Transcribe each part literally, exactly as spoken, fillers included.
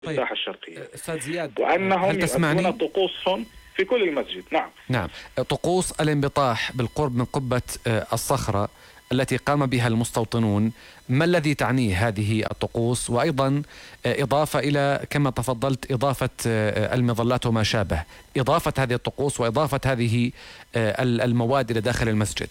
طيب الساحة الشرقية، أستاذ زياد، وأنهم يؤدون طقوسهم في كل المسجد. نعم نعم طقوس الانبطاح بالقرب من قبة الصخرة التي قام بها المستوطنون، ما الذي تعنيه هذه الطقوس؟ وأيضا إضافة إلى كما تفضلت إضافة المظلات وما شابه، إضافة هذه الطقوس وإضافة هذه المواد إلى داخل المسجد.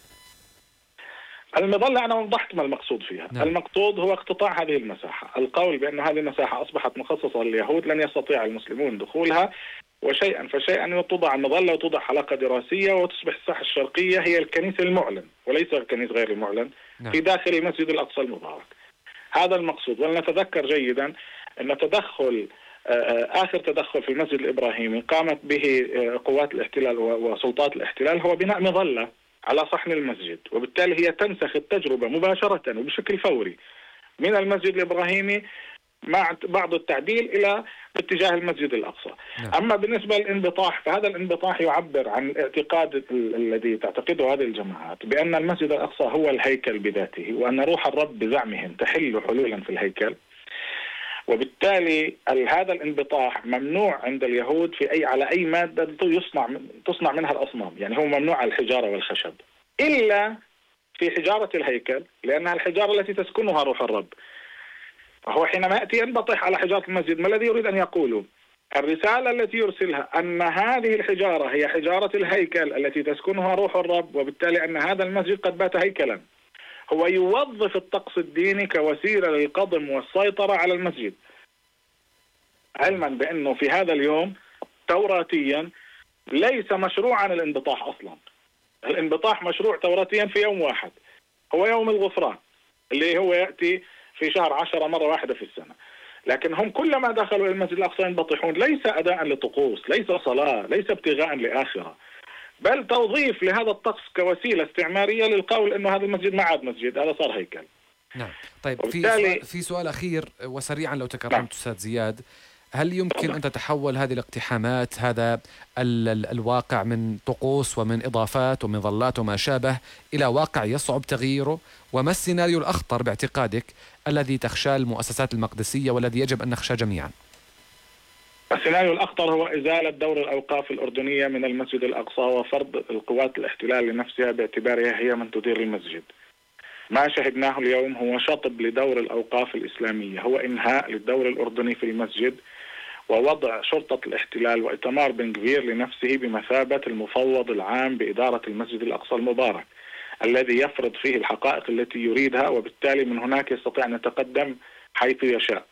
المظلة أنا وضحت ما المقصود فيها. نعم. المقصود هو اقتطاع هذه المساحة. القول بأن هذه المساحة أصبحت مخصصة لليهود لن يستطيع المسلمون دخولها، وشيئا فشيئا توضع المظلة وتوضع حلقة دراسية وتصبح الساحة الشرقية هي الكنيسة المعلن وليس الكنيس غير المعلن. نعم. في داخل المسجد الأقصى المبارك. هذا المقصود. ولنتذكر جيدا أن تدخل آخر تدخل في المسجد الإبراهيمي قامت به قوات الاحتلال وسلطات الاحتلال هو بناء مظلة على صحن المسجد، وبالتالي هي تنسخ التجربة مباشرة وبشكل فوري من المسجد الإبراهيمي مع بعض التعديل إلى اتجاه المسجد الأقصى. نعم. أما بالنسبة للانبطاح فهذا الانبطاح يعبر عن الاعتقاد الذي تعتقده هذه الجماعات بأن المسجد الأقصى هو الهيكل بذاته، وأن روح الرب بزعمهم تحل حلولا في الهيكل، وبالتالي هذا الانبطاح ممنوع عند اليهود في أي على أي مادة يصنع تصنع منها الأصنام. يعني هو ممنوع على الحجارة والخشب إلا في حجارة الهيكل لأنها الحجارة التي تسكنها روح الرب. فهو حينما يأتي ينبطح على حجارة المسجد ما الذي يريد أن يقوله؟ الرسالة التي يرسلها أن هذه الحجارة هي حجارة الهيكل التي تسكنها روح الرب، وبالتالي أن هذا المسجد قد بات هيكلا. هو يوظف الطقس الديني كوسيلة للقضم والسيطرة على المسجد، علما بأنه في هذا اليوم توراتيا ليس مشروعا الانبطاح أصلا. الانبطاح مشروع توراتيا في يوم واحد، هو يوم الغفران اللي هو يأتي في شهر عشرة مرة واحدة في السنة. لكن هم كلما دخلوا إلى المسجد الأقصى ينبطحون، ليس أداء لطقوس، ليس صلاة، ليس ابتغاء لآخرة، بل توظيف لهذا الطقس كوسيلة استعمارية للقول أنه هذا المسجد ما عاد مسجد، هذا صار هيكل. نعم. طيب في سؤال في سؤال أخير وسريعا لو تكرمت. نعم. أستاذ زياد، هل يمكن أن تتحول هذه الاقتحامات، هذا ال ال الواقع من طقوس ومن إضافات ومن ظلات وما شابه إلى واقع يصعب تغييره؟ وما السيناريو الأخطر باعتقادك الذي تخشى المؤسسات المقدسية والذي يجب أن نخشى جميعا؟ السيناريو الأخطر هو إزالة دور الأوقاف الأردنية من المسجد الأقصى وفرض القوات الاحتلال لنفسها باعتبارها هي من تدير المسجد. ما شهدناه اليوم هو شطب لدور الأوقاف الإسلامية، هو إنهاء للدور الأردني في المسجد ووضع شرطة الاحتلال وإتمار بن غفير لنفسه بمثابة المفوض العام بإدارة المسجد الأقصى المبارك الذي يفرض فيه الحقائق التي يريدها، وبالتالي من هناك يستطيع أن يتقدم حيث يشاء.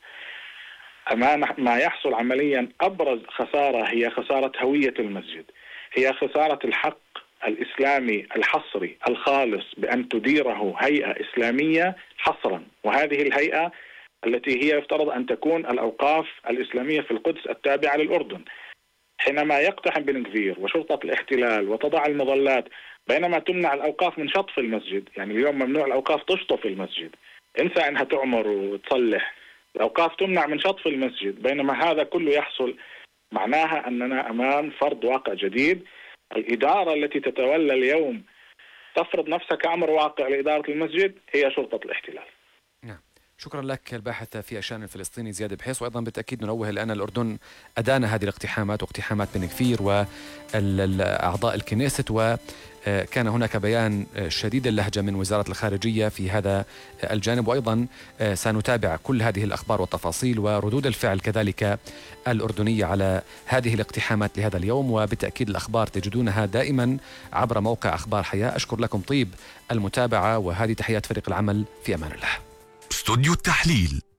أمام ما يحصل عمليا أبرز خسارة هي خسارة هوية المسجد، هي خسارة الحق الإسلامي الحصري الخالص بأن تديره هيئة إسلامية حصرا، وهذه الهيئة التي هي يفترض أن تكون الأوقاف الإسلامية في القدس التابعة للأردن. حينما يقتحم بن غفير وشرطة الاحتلال وتضع المظلات بينما تمنع الأوقاف من شطف المسجد، يعني اليوم ممنوع الأوقاف تشطف المسجد، انسى أنها تعمر وتصلح، الأوقاف تمنع من شطف المسجد، بينما هذا كله يحصل معناها أننا أمام فرض واقع جديد. الإدارة التي تتولى اليوم تفرض نفسها كأمر واقع لإدارة المسجد هي شرطة الاحتلال. نعم. شكرا لك الباحث في الشأن الفلسطيني زياد بحيص. وأيضا بالتأكيد ننوه الآن الأردن أدان هذه الاقتحامات واقتحامات بن غفير وأعضاء الكنيست، وكان هناك بيان شديد اللهجة من وزارة الخارجية في هذا الجانب. وأيضا سنتابع كل هذه الأخبار والتفاصيل وردود الفعل كذلك الأردنية على هذه الاقتحامات لهذا اليوم، وبالتأكيد الأخبار تجدونها دائما عبر موقع أخبار حياة. أشكر لكم طيب المتابعة، وهذه تحيات فريق العمل، في أمان الله. استوديو التحليل.